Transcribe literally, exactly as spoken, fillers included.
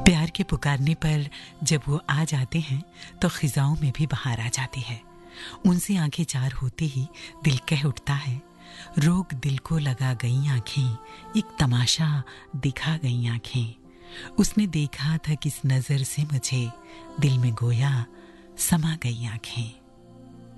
प्यार के पुकारने पर जब वो आ जाते हैं तो खिजाओं में भी बहार आ जाती है। उनसे आंखें चार होते ही दिल कह उठता है, रोग दिल को लगा गई आंखें, एक तमाशा दिखा गई आंखें। उसने देखा था किस नजर से मुझे, दिल में गोया समा गई आंखें।